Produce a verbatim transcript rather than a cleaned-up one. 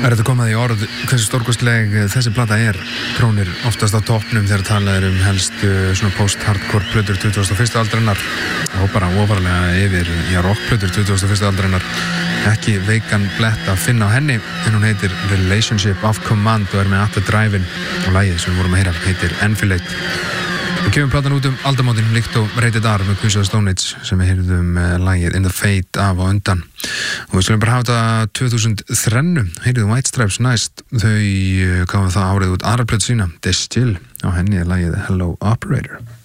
Er þetta komað í orð hversu stórkostleg þessi plata er? Trónir oftast á toppnum þegar talað er um helstu svona post-hardcore plötur tuttugasta og fyrstu aldarinnar og bara ofarlega yfir í rockplötur tuttugasta og fyrstu aldarinnar. Ekki veikan blett að finna á henni en hún heitir Relationship of Command og er með At the Drive-in og lagið sem við vorum að heyra heitir Enfilade. Við kemum platan út um aldamótin líkt og Rated R með Queens of the Stone Age sem við heyrðum uh, lagið In the Fade af og undan og við skulum bara hafa þetta tvö þúsund og þrjú heyrðum White Stripes næst þau uh, gáðu það árið út aðra plötu sína Distill á henni er lagið Hello Operator.